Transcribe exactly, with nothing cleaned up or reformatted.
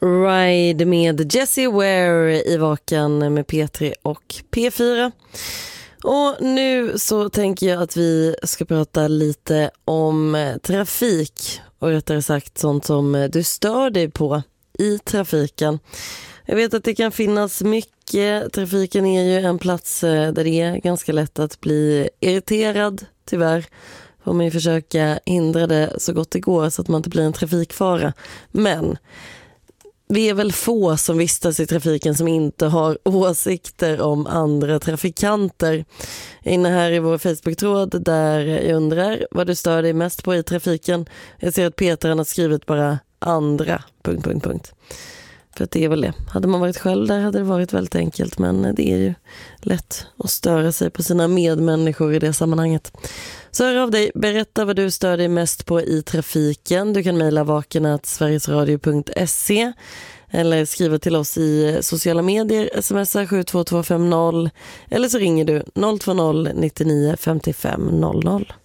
Ride med Jessie Ware i Vaken med P tre och P fyra. Och nu så tänker jag att vi ska prata lite om trafik och rättare sagt sånt som du stör dig på i trafiken. Jag vet att det kan finnas mycket. Trafiken är ju en plats där det är ganska lätt att bli irriterad, tyvärr. Får man ju försöka hindra det så gott det går så att man inte blir en trafikfara. Men vi är väl få som vistas i trafiken som inte har åsikter om andra trafikanter. Inne här i vår Facebook-tråd där jag undrar vad du stör dig mest på i trafiken. Jag ser att Peter har skrivit bara andra... Punkt, punkt, punkt. För att det är väl det. Hade man varit själv där hade det varit väldigt enkelt. Men det är ju lätt att störa sig på sina medmänniskor i det sammanhanget. Så hör av dig. Berätta vad du stör dig mest på i trafiken. Du kan mejla vaken at sverigesradio punkt se eller skriva till oss i sociala medier. Smsa sju två två fem noll eller så ringer du noll två noll nittionio femtiofem noll noll.